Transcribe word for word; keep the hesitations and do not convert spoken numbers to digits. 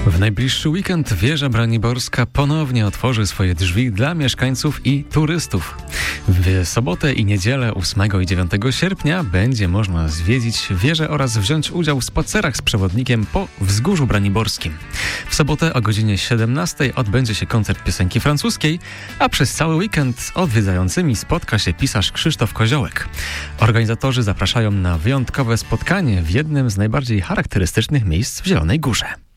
W najbliższy weekend wieża Braniborska ponownie otworzy swoje drzwi dla mieszkańców i turystów. W sobotę i niedzielę ósmego i dziewiątego sierpnia będzie można zwiedzić wieżę oraz wziąć udział w spacerach z przewodnikiem po Wzgórzu Braniborskim. W sobotę o godzinie siedemnastej odbędzie się koncert piosenki francuskiej, a przez cały weekend z odwiedzającymi spotka się pisarz Krzysztof Koziołek. Organizatorzy zapraszają na wyjątkowe spotkanie w jednym z najbardziej charakterystycznych miejsc w Zielonej Górze.